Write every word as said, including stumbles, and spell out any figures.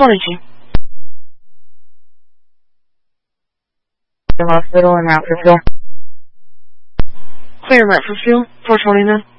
twenty-two. The hospital in Rockford. Clear Rockford, four twenty-nine.